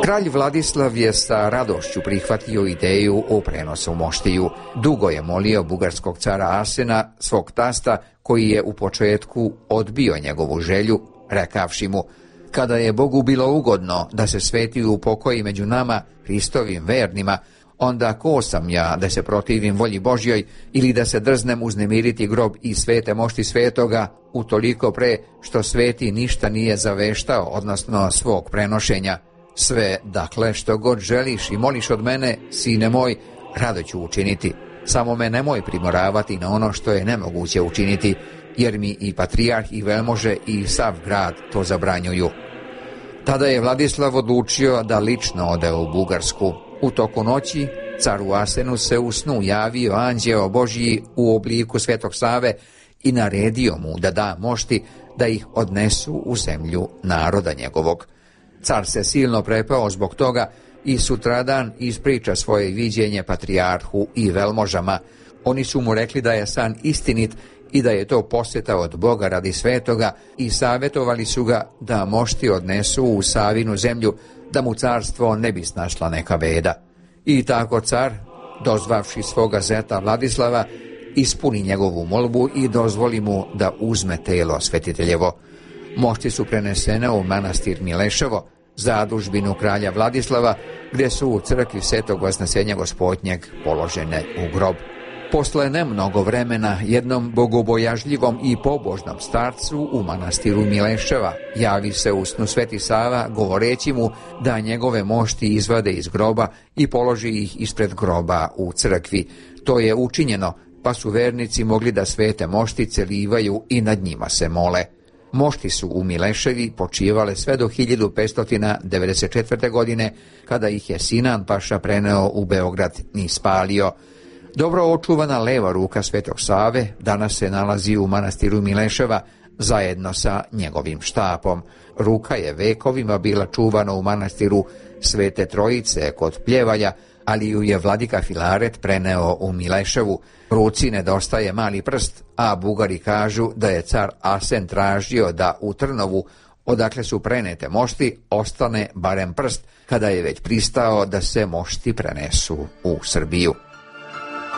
Kralj Vladislav je sa radošću prihvatio ideju o prenosu moštiju. Dugo je molio bugarskog cara Asena, svog tasta, koji je u početku odbio njegovu želju, rekavši mu: kada je Bogu bilo ugodno da se sveti upokoji među nama, Hristovim vernima, onda ko sam ja da se protivim volji Božjoj ili da se drznem uznemiriti grob i svete mošti svetoga, utoliko pre što sveti ništa nije zaveštao, odnosno svog prenošenja. Sve, dakle, što god želiš i moliš od mene, sine moj, rado ću učiniti. Samo me nemoj primoravati na ono što je nemoguće učiniti, jer mi i patrijarh i velmože i sav grad to zabranjuju. Tada je Vladislav odlučio da lično ode u Bugarsku. U toku noći caru Asenu se u snu javio anđeo Božji u obliku Svetog Save i naredio mu da da mošti da ih odnesu u zemlju naroda njegovog. Car se silno prepao zbog toga i sutradan ispriča svoje viđenje patrijarhu i velmožama. Oni su mu rekli da je san istinit i da je to posjeta od Boga radi svetoga i savjetovali su ga da mošti odnesu u Savinu zemlju, da mu carstvo ne bi snašla neka beda. I tako car, dozvavši svoga zeta Vladislava, ispuni njegovu molbu i dozvoli mu da uzme telo svetiteljevo. Mošti su prenesene u manastir Mileševo, zadužbinu kralja Vladislava, gdje su u crkvi Svetog Vasnesenja Gospodnjeg položene u grob. Posle nemnogo vremena jednom bogobojažljivom i pobožnom starcu u manastiru Mileševa javi se u snu Sveti Sava, govoreći mu da njegove mošti izvade iz groba i položi ih ispred groba u crkvi. To je učinjeno, pa su vernici mogli da svete moštice livaju i nad njima se mole. Mošti su u Mileševi počivale sve do 1594. godine, kada ih je Sinan paša preneo u Beograd i spalio. Dobro očuvana leva ruka Svetog Save danas se nalazi u manastiru Mileševa zajedno sa njegovim štapom. Ruka je vekovima bila čuvana u manastiru Svete Trojice kod Pljevalja, ali ju je vladika Filaret preneo u Mileševu. Ruci nedostaje mali prst, a Bugari kažu da je car Asen tražio da u Trnovu, odakle su prenete mošti, ostane barem prst, kada je već pristao da se mošti prenesu u Srbiju.